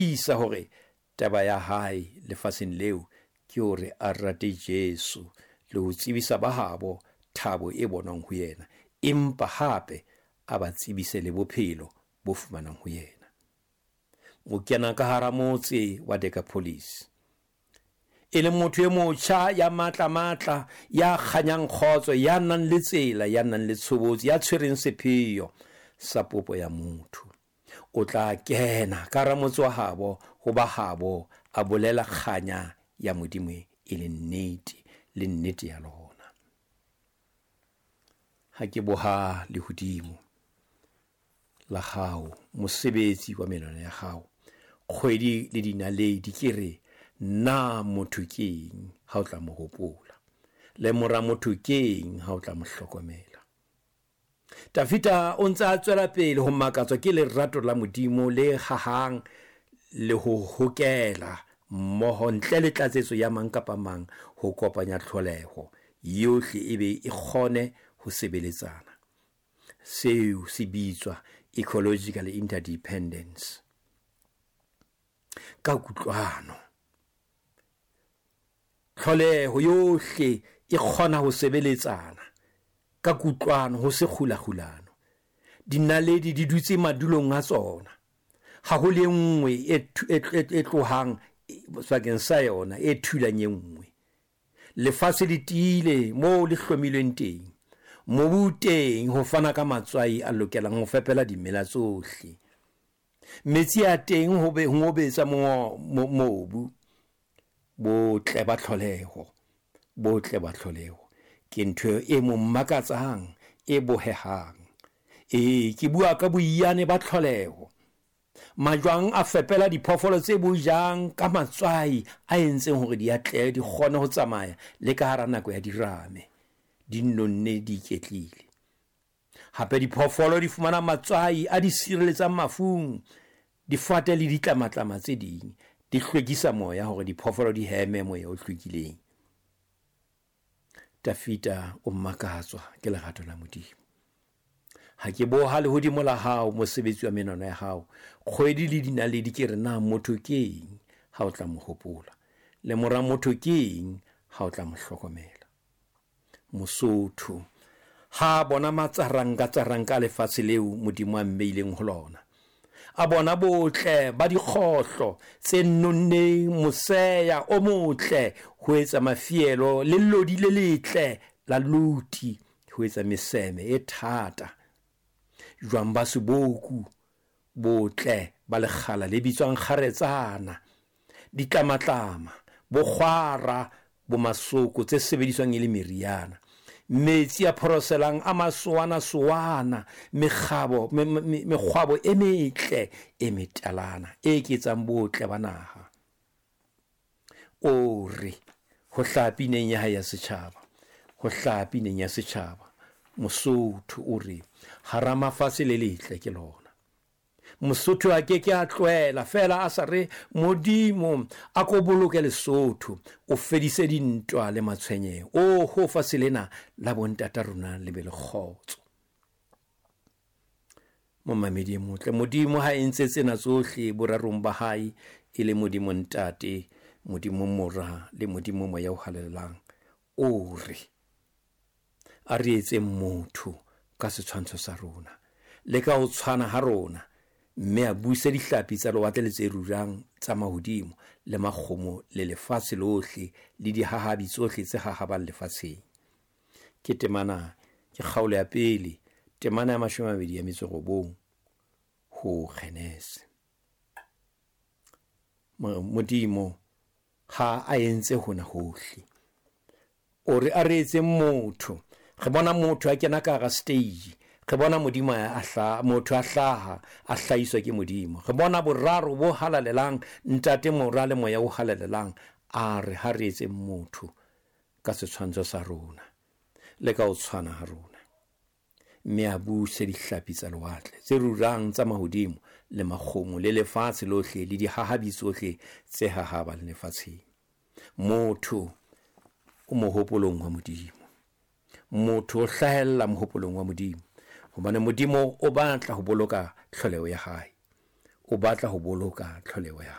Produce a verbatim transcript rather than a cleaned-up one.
isa hore taba ya hae lefatsheng leo ke hore a rate Jesu le ho tsebisa ba habo thabo e bonang ho yena, empa hape a ba tsebise le bophelo bo fumanang ho yena. O kena ka hara motse wa Decapolis e le motho e motjha ya matla matla, ya kganyang kgotso, ya nang le tsela, ya nang le tshobotsi, ya tshwereng sepheo sa popo ya motho. O tla kena ka hara motse wa habo ho ba habo a bolela kganya ya Modimo e le nnete, le nnete ya lona. Ha ke boha lehodimo la hao, mosebetsi wa menwana ya hao, kgwedi le dinaledi ke re na motho keng ha o tla mo hopola, le mora motho keng ha o tla mo hlokomela. Tafita o ntse a tswela pele ho makatswa ke lerato la Modimo le hahang le ho hokela mmoho ntle le tlatsetso ya mang kapa mang ho kopanya tlholeho yohle ebe e kgone ho sebeletsana. Seo se bitswa ecological interdependence. Ka kutlwano tlholeho yohle e kgona ho sebeletsana ka kutlwano, ho se khulahulano. Dinaledi di dutse madulong a tsona, ha ho le nngwe e tlohang bakeng sa yona e thulanye nngwe. Lefatshe le tiile moo le hlomilweng teng, mobu teng ho fana ka matswai a lokelang ho fepela dimela tsohle. Metsi a teng ho be ho betsa mobu. Botle ba tlholeho, botle ba tlholeho ke ntho e mo makatsang, e bohehang. E ke bua ka boiyane ba tlholeho. Majwang a fepela diphoofolo tse bojang ka matswai a entseng hore di atlehe, di kgone ho tsamaya le ka hara nako ya dirame, di nonne di iketlile. Hape diphoofolo di fumana matswai a di sireletsang mafung, difate le ditlamatlama tse ding di hlwekisa moya hore diphoofolo di heme moya o hlwekileng. Tafita o makatswa ke lerato la Modimo. Ha ke boha lehodimo la hao, mosebetsi wa menwana ya hao, kgwedi le dinaledi ke re na motho keng ha o tla mo hopola, le mora motho keng ha o tla mo hlokomela. Mosotho ha bona matsaranka tsaranka lefatshe leo Modimo a mmeileng ho lona, a bona botle ba dikgohlo tse nonneng, moseya o motle ho etsa mafielo, le lodi le letle la luti ho etsa meseme e thata. Jwang ba seboku botle ba lekgala le bitswang kgaretsana, ditlamatlama, bokgwara, bomasoko tse sebediswang e le meriana, metsi a phoroselang a masoana-soana, mekgabo mekgwabo e metle e metalana e ketsang botle ba naha. O re ho hlapi neng ya hae ya setjhaba, ho hlapi neng ya setjhaba. Mosotho o re hara mafatshe le letle ke lona. Mosotho a ke ke a tloela fela a sa re Modimo a ko boloke Lesotho, o fedise dintwa le matshwenyeho. O ho fatshe lena la bontata rona le be le kgotso. Momamedi motle, Modimo ha entse tsena tsohle borarong ba hae e le Modimo ntate, Modimo mora le Modimo moya o halalelang. O re a re etse motho ka setshwantsho sa rona, le ka ho tshwana ha rona, mme a buise dihlapi tsa lewatle le tse rurang tsa mahodimo, le makgomo le lefatshe lohle, le dihahabi tsohle tse hahabang lefatsheng. Ke temana ke kgaolo ya pele, temana ya mashome a mabedi ya metso e robong ho Kgenese. Modimo ha a entse hona hohle, o re a re etse motho. Re bona motho a kena ka hara stage, re bona Modimo a hlaha, motho a hlaha a hlahiswa ke Modimo. Re bona boraro bo halalelang, ntate mora le moya o halalelang. A re ha re etse motho ka setshwantsho sa rona, le ka ho tshwana ha rona, mme a buse dihlapi tsa lewatle tse rurang tsa mahodimo, le makgomo le lefatshe lohle, le dihahabi tsohle tse hahabang lefatsheng. Motho o mohopolong wa Modimo, motho o hlahella mohopolong wa Modimo, hobane Modimo o batla ho boloka tlholeho ya hae, o batla ho boloka tlholeho ya